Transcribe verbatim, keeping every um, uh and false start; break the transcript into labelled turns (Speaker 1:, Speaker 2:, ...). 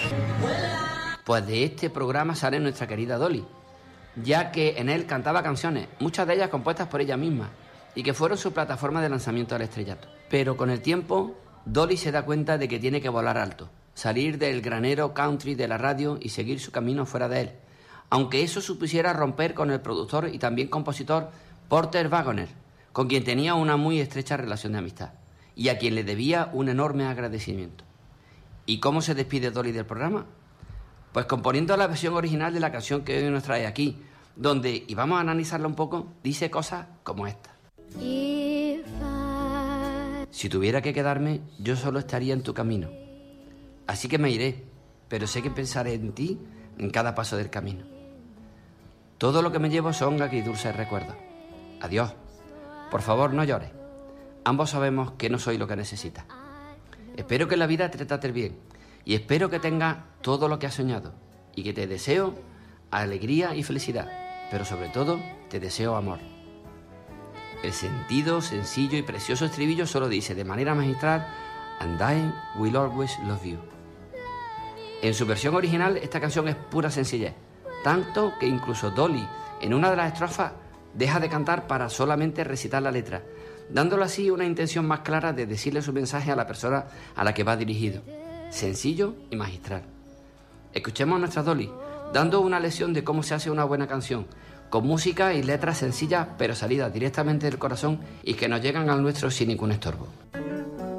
Speaker 1: Pues de este programa sale nuestra querida Dolly, ya que en él cantaba canciones, muchas de ellas compuestas por ella misma, y que fueron su plataforma de lanzamiento al estrellato. Pero con el tiempo, Dolly se da cuenta de que tiene que volar alto, salir del granero country de la radio y seguir su camino fuera de él, aunque eso supusiera romper con el productor y también compositor Porter Wagoner, con quien tenía una muy estrecha relación de amistad, y a quien le debía un enorme agradecimiento. ¿Y cómo se despide Dolly del programa? Pues componiendo la versión original de la canción que hoy nos trae aquí, donde, y vamos a analizarla un poco, dice cosas como esta. I... Si tuviera que quedarme, yo solo estaría en tu camino. Así que me iré, pero sé que pensaré en ti en cada paso del camino. Todo lo que me llevo son agridulces recuerdos. Adiós. Por favor, no llores. Ambos sabemos que no soy lo que necesitas. Espero que la vida te trate bien y espero que tengas todo lo que has soñado y que te deseo alegría y felicidad, pero sobre todo te deseo amor. El sentido, sencillo y precioso estribillo solo dice de manera magistral: And I will always love you. En su versión original esta canción es pura sencillez, tanto que incluso Dolly en una de las estrofas deja de cantar para solamente recitar la letra, dándole así una intención más clara de decirle su mensaje a la persona a la que va dirigido, sencillo y magistral. Escuchemos a nuestra Dolly dando una lección de cómo se hace una buena canción, con música y letras sencillas pero salidas directamente del corazón y que nos llegan al nuestro sin ningún estorbo.